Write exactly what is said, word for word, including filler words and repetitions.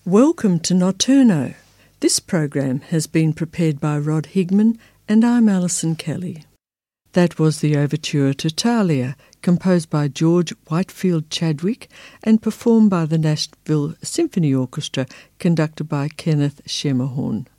Welcome to Notturno. This program has been prepared by Rod Higman and I'm Alison Kelly. That was the overture to Thalia, composed by George Whitefield Chadwick and performed by the Nashville Symphony Orchestra, conducted by Kenneth Schermerhorn.